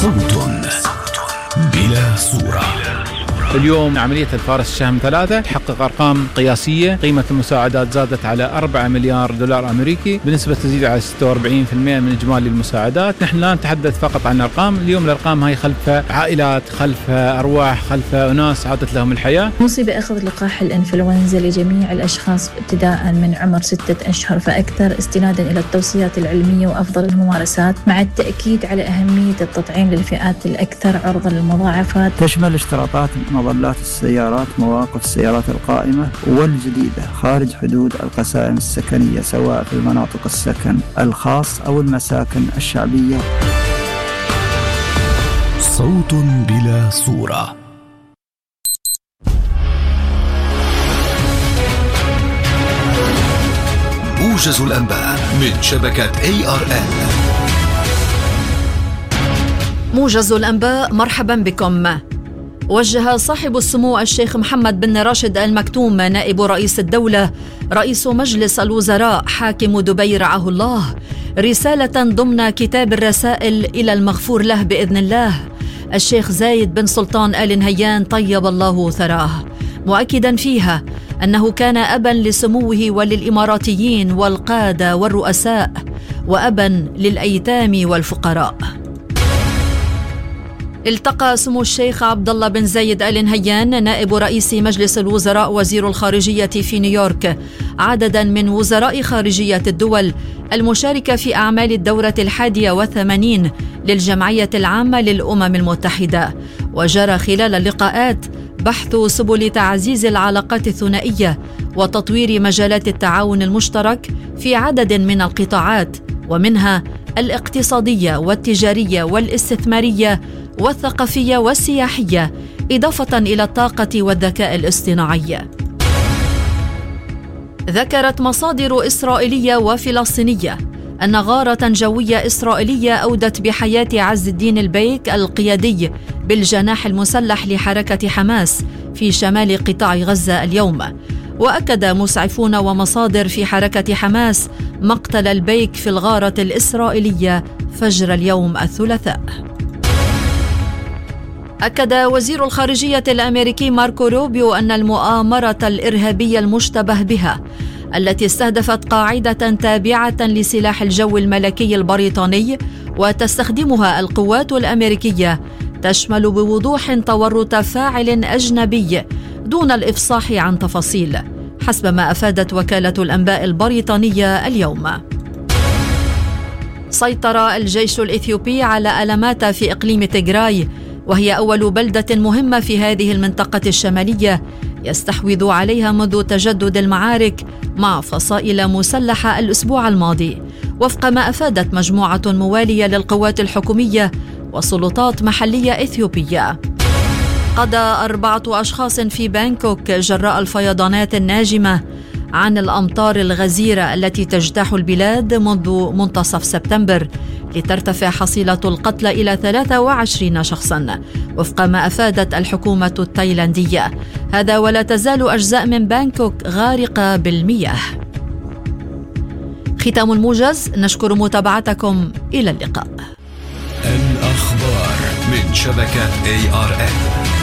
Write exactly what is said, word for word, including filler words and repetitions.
صوت بلا صورة. اليوم عملية الفارس الشهم ثلاثة تحقق أرقام قياسية. قيمة المساعدات زادت على أربعة مليار دولار أمريكي بنسبة تزيد على ستة وأربعين بالمئة من إجمالي المساعدات. نحن لا نتحدث فقط عن أرقام، اليوم الأرقام هاي خلف عائلات، خلف أرواح، خلف أناس عادت لهم الحياة. مصيبة أخذ لقاح الإنفلونزا لجميع الأشخاص ابتداء من عمر ستة أشهر فأكثر، استنادا إلى التوصيات العلمية وأفضل الممارسات، مع التأكيد على أهمية التطعيم للفئات الأكثر عرضة للمضاعفات. تشمل اشتراطات مظلات السيارات، مواقف السيارات القائمة والجديدة خارج حدود القسائم السكنية، سواء في المناطق السكن الخاص أو المساكن الشعبية. صوت بلا صورة. موجز الأنباء من شبكة إيه آر إل. موجز الأنباء، مرحبا بكم. وجه صاحب السمو الشيخ محمد بن راشد آل مكتوم نائب رئيس الدولة رئيس مجلس الوزراء حاكم دبي رعاه الله رسالة ضمن كتاب الرسائل إلى المغفور له بإذن الله الشيخ زايد بن سلطان آل نهيان طيب الله ثراه، مؤكدا فيها أنه كان أبا لسموه وللإماراتيين والقادة والرؤساء، وأبا للأيتام والفقراء. التقى سمو الشيخ عبد الله بن زايد آل نهيان نائب رئيس مجلس الوزراء وزير الخارجية في نيويورك عددا من وزراء خارجية الدول المشاركة في أعمال الدورة الحادية والثمانين للجمعية العامة للأمم المتحدة. وجرى خلال اللقاءات بحث سبل تعزيز العلاقات الثنائية وتطوير مجالات التعاون المشترك في عدد من القطاعات، ومنها الاقتصادية والتجارية والاستثمارية والثقافية والسياحية، إضافة إلى الطاقة والذكاء الاصطناعي. ذكرت مصادر إسرائيلية وفلسطينية أن غارة جوية إسرائيلية أودت بحياة عز الدين البيك القيادي بالجناح المسلح لحركة حماس في شمال قطاع غزة اليوم. وأكد مسعفون ومصادر في حركة حماس مقتل البيك في الغارة الإسرائيلية فجر اليوم الثلاثاء. أكد وزير الخارجية الأمريكي ماركو روبيو أن المؤامرة الإرهابية المشتبه بها التي استهدفت قاعدة تابعة لسلاح الجو الملكي البريطاني وتستخدمها القوات الأمريكية تشمل بوضوح تورط فاعل أجنبي دون الإفصاح عن تفاصيل، حسب ما أفادت وكالة الأنباء البريطانية اليوم. سيطر الجيش الإثيوبي على ألماتا في إقليم تيغراي، وهي أول بلدة مهمة في هذه المنطقة الشمالية يستحوذ عليها منذ تجدد المعارك مع فصائل مسلحة الأسبوع الماضي، وفق ما أفادت مجموعة موالية للقوات الحكومية وسلطات محلية إثيوبية. قضى أربعة أشخاص في بانكوك جراء الفيضانات الناجمة عن الأمطار الغزيرة التي تجتاح البلاد منذ منتصف سبتمبر، لترتفع حصيلة القتلى إلى ثلاثة وعشرين شخصاً وفق ما أفادت الحكومة التايلاندية. هذا ولا تزال أجزاء من بانكوك غارقة بالمياه. ختام الموجز، نشكر متابعتكم، إلى اللقاء. الأخبار من شبكة إيه آر إل.